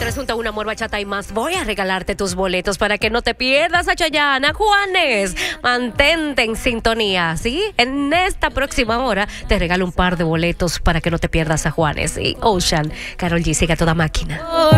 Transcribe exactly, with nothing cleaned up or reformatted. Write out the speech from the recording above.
señores, junto a Un Amor, Bachata y más, voy a regalarte tus boletos para que no te pierdas a Chayanne, a Juanes. Mantente en sintonía, ¿sí? En esta próxima hora te regalo un par de boletos para que no te pierdas a Juanes y Ocean. Karol G, sigue a toda máquina.